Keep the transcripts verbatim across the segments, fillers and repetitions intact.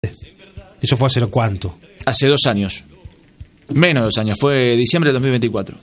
¿Eso fue hace cuánto? Hace dos años. Menos de dos años. Fue diciembre de dos mil veinticuatro.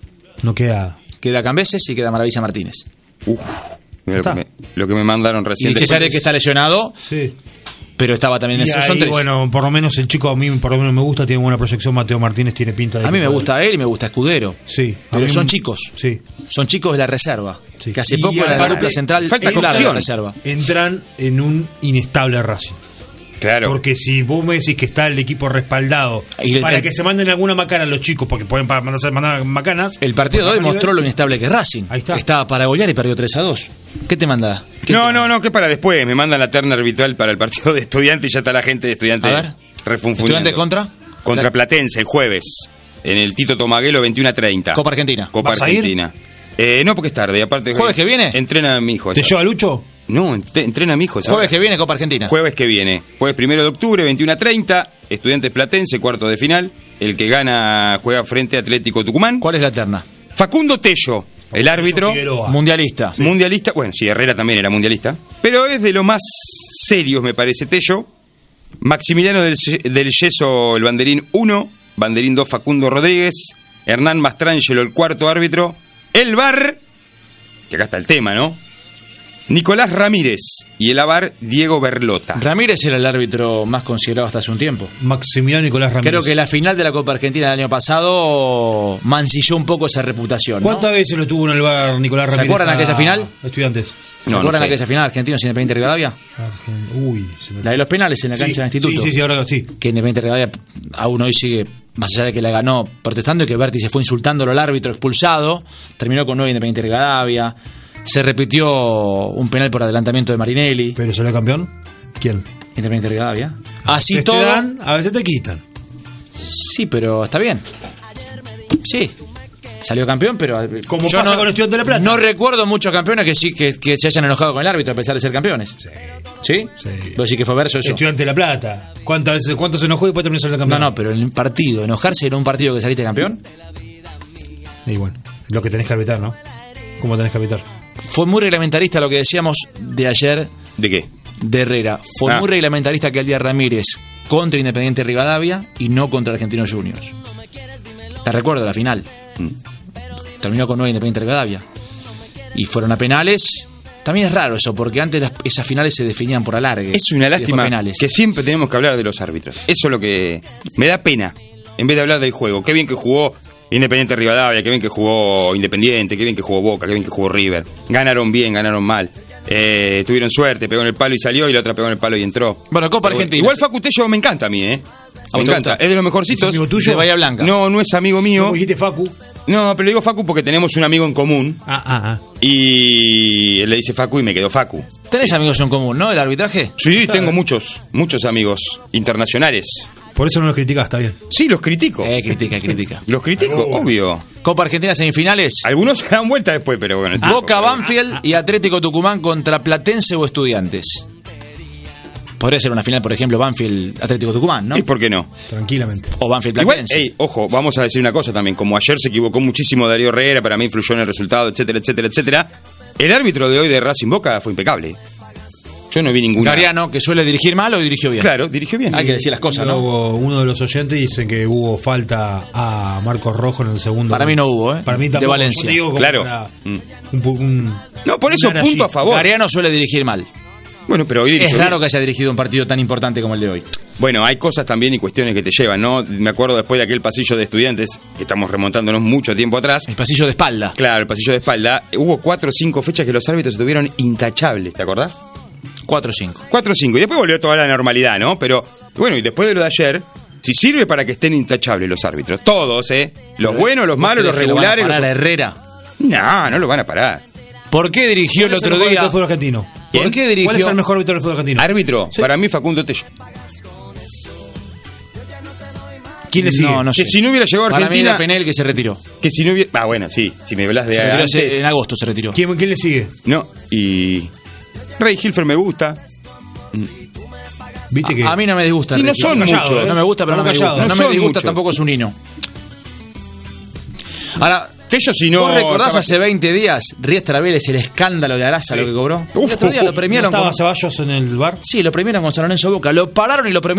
No queda... Queda Cambeses y queda Maravilla Martínez. Uf, lo, que me, lo que me mandaron recién. Y Cesare, que está lesionado. Sí. Pero estaba también en y el ahí, son tres. Bueno, por lo menos el chico a mí por lo menos me gusta, tiene buena proyección. Mateo Martínez tiene pinta de... A mí me gusta él y me gusta Escudero. Sí. Pero son me... chicos. Sí. Son chicos de la reserva. Sí. Que hace Y poco era la dupla central falta titular de la cocción. reserva. Entran en un inestable Racing. Claro. Porque si vos me decís que está el equipo respaldado Y el- para el- que se manden alguna macana los chicos, porque pueden pa- mandarse mandar macanas. El partido de hoy por bajo mostró nivel. lo inestable que es Racing. Ahí está. Estaba para golear y perdió tres a dos. ¿Qué te manda? ¿Qué No, te- no, no, que para después. Me mandan la terna arbitral para el partido de Estudiantes y ya está la gente de Estudiantes A ver. refunfuñando. ¿Estudiantes contra? Contra La- Platense el jueves. En el Tito Tomaguelo, veintiuno a treinta. Copa Argentina. Copa ¿Vas a ir? Argentina. Eh, no, porque es tarde. Aparte, ¿Jueves que viene? Entrena mi hijo. ¿Te esa. lleva Lucho? No, ent- entrena mi hijo. esa Jueves hora. que viene, Copa Argentina. Jueves que viene. Jueves primero de octubre, veintiuno a treinta. Estudiantes Platense, cuarto de final. El que gana juega frente a Atlético Tucumán. ¿Cuál es la terna? Facundo Tello, el árbitro. Figueroa. Mundialista. Mundialista, bueno, sí, Herrera también era mundialista, pero es de los más serios, me parece, Tello. Maximiliano del, del Yeso, el banderín uno, banderín dos, Facundo Rodríguez, Hernán Mastrangelo, el cuarto árbitro, el V A R, que acá está el tema, ¿no? Nicolás Ramírez y el A V A R, Diego Berlota. Ramírez era el árbitro más considerado hasta hace un tiempo. Maximiliano Nicolás Ramírez. Creo que la final de la Copa Argentina del año pasado mancilló un poco esa reputación, ¿no? ¿Cuántas veces lo tuvo en el bar Nicolás ¿Se Ramírez? acuerdan a- aquella final? Estudiantes. ¿Se No, acuerdan no de sé. aquella final Argentinos Independiente Rivadavia? Argen- Uy, se me... La de los penales en la Sí, cancha del instituto. Sí, sí, sí, ahora sí. Que Independiente Rivadavia aún hoy sigue, más allá de que la ganó protestando y que Berti se fue insultándolo al árbitro expulsado, terminó con nueve Independiente Rivadavia. Se repitió un penal por adelantamiento de Marinelli. ¿Pero salió campeón? ¿Quién? Independiente Rivadavia. Así Te todo. dan, a veces te quitan. Sí, pero está bien. Sí. Salió campeón, pero Como yo pasa no, con Estudiantes de La Plata. No recuerdo muchos campeones que sí que, que se hayan enojado con el árbitro a pesar de ser campeones. Sí. ¿Sí? Sí. ¿Vos decís que fue verso eso? Estudiante de La Plata. ¿Cuántas veces, cuánto se enojó y después terminó saliendo No, campeón? no, pero en el partido, enojarse en un partido que saliste campeón, Y bueno, lo que tenés que arbitrar, ¿no? ¿Cómo tenés que arbitrar? fue muy reglamentarista lo que decíamos de ayer ¿De qué? de Herrera. Fue Ah. muy reglamentarista que el día Ramírez contra Independiente Rivadavia y no contra Argentinos Juniors. Te recuerdo la final. Mm. Terminó con nueve Independiente Rivadavia. Y fueron a penales. También es raro eso, porque antes las- esas finales se definían por alargue. Es una y después lástima penales. que siempre tenemos que hablar de los árbitros. Eso es lo que me da pena, en vez de hablar del juego. Qué bien que jugó Independiente Rivadavia, qué bien que jugó Independiente, qué bien que jugó Boca, qué bien que jugó River. Ganaron bien, ganaron mal. Eh, tuvieron suerte, pegó en el palo y salió, y la otra pegó en el palo y entró. Bueno, Copa Pero Argentina. Igual Facu Tello me encanta a mí, ¿eh? ¿A Me vos te encanta, gusta? es de los ¿Es mejorcitos. amigo tuyo? De Bahía Blanca. No, no es amigo mío. ¿Cómo dijiste Facu? No, pero le digo Facu porque tenemos un amigo en común. Ah, ah, ah. Y él le dice Facu y me quedó Facu. Tenés amigos en común, ¿no? El arbitraje. Sí, tengo muchos, muchos amigos internacionales. Por eso no los criticás, está bien. Sí, los critico. Eh, critica, critica. Los critico, Oh. obvio. Copa Argentina semifinales. Algunos se dan vuelta después, pero bueno. el tipo, Boca, pero- Banfield y Atlético Tucumán contra Platense o Estudiantes. Podría ser una final, por ejemplo, Banfield Atlético Tucumán, ¿no? ¿Y por qué no? Tranquilamente. O Banfield Igual, Platense. ey, ojo, vamos a decir una cosa también. Como ayer se equivocó muchísimo Darío Herrera, para mí influyó en el resultado, etcétera, etcétera, etcétera. El árbitro de hoy de Racing Boca fue impecable. Yo no vi ninguna. Gariano, que suele dirigir mal o dirigió bien. Claro, dirigió bien. Hay que decir las cosas, ¿no? Luego, uno de los oyentes dice que hubo falta a Marcos Rojo en el segundo. Para mí no hubo, ¿eh? Para mí De tampoco. Valencia. Yo te digo como Claro. para Mm. un, pu- un- No, por eso, un punto allí. a favor. Gariano suele dirigir mal. Bueno, pero hoy dirigió Es raro bien. que haya dirigido un partido tan importante como el de hoy. Bueno, hay cosas también y cuestiones que te llevan, ¿no? Me acuerdo después de aquel pasillo de Estudiantes, que estamos remontándonos mucho tiempo atrás. El pasillo de espalda. Claro, el pasillo de espalda. Hubo cuatro o cinco fechas que los árbitros estuvieron intachables, ¿te acordás? cuatro cinco. Cuatro o cinco. Y después volvió toda la normalidad, ¿no? Pero, bueno, y después de lo de ayer, si sirve para que estén intachables los árbitros. Todos, ¿eh? Los buenos, los malos, los regulares. Para Los... Herrera. No, no lo van a parar. ¿Por qué dirigió el ¿Cuál es otro mejor día? árbitro del fútbol argentino? ¿Por ¿Quién? qué dirigió? ¿Cuál es el mejor árbitro del fútbol argentino? Árbitro, Sí. para mí Facundo Tello. ¿Quién le sigue? No, no sé. Que si no hubiera llegado a Para mí Argentina. era Penel que se retiró. Que si no hubiera. Ah, bueno, sí. Si me hablas de Se retiró antes. hace- en agosto se retiró. ¿Quién, quién le sigue? No, y. Rey Hilfer me gusta. ¿Viste que A mí no me disgusta. Sí, no Ricky. son Callado, muchos. ¿eh? No me gusta, pero no me Estamos disgusta. callados. No No me son disgusta muchos. tampoco es un hino. Ahora, Tello, si no. ¿Vos recordás estaba- hace veinte días, Riestra Vélez, el escándalo de Araza, Sí. lo que cobró? Uf, el otro día uf, lo premiaron ¿No estaba con... Ceballos en el bar? Sí, lo premiaron con San Lorenzo Boca. Lo pararon y lo premiaron.